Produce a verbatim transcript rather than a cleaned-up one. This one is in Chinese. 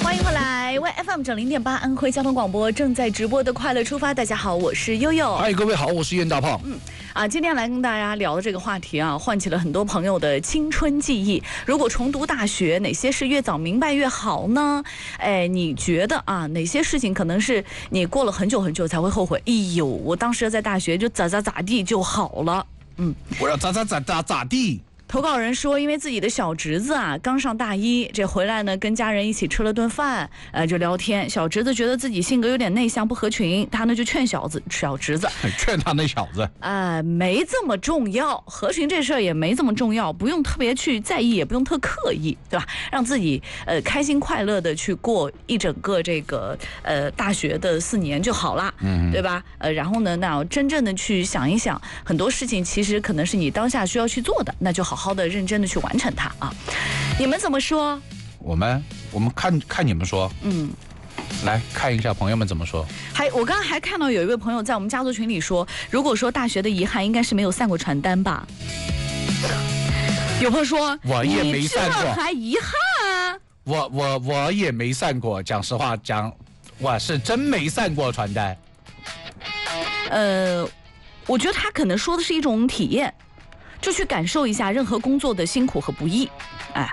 欢迎回来 ，Y F M 九零点八安徽交通广播正在直播的快乐出发。大家好，我是悠悠。 嗨，各位好，我是燕大胖。 嗯啊，今天来跟大家聊的这个话题啊，唤起了很多朋友的青春记忆。如果重读大学，哪些是越早明白越好呢？哎，你觉得啊，哪些事情可能是你过了很久很久才会后悔？哎呦，我当时在大学就咋咋咋地就好了。嗯， 我要咋咋咋咋咋地。 投稿人说，因为自己的小侄子啊刚上大一，这回来呢跟家人一起吃了顿饭，呃就聊天。小侄子觉得自己性格有点内向不合群，他呢就劝小子小侄子， 劝他那小子， 呃没这么重要，合群这事儿也没这么重要，不用特别去在意，也不用特刻意，对吧？让自己呃开心快乐的去过一整个这个呃大学的四年就好啦，嗯，对吧？呃然后呢，那要真正的去想一想，很多事情其实可能是你当下需要去做的，那就好好的认真的去完成它啊！你们怎么说？ 我们我们看看你们说， 嗯， 来看一下朋友们怎么说。 还我刚刚还看到有一位朋友在我们家族群里说，如果说大学的遗憾，应该是没有散过传单吧？有朋友说我也没散过， 你这还遗憾啊？ 我我我也没散过，讲实话讲，我是真没散过传单。 呃，我觉得他可能说的是一种体验。就去感受一下任何工作的辛苦和不易，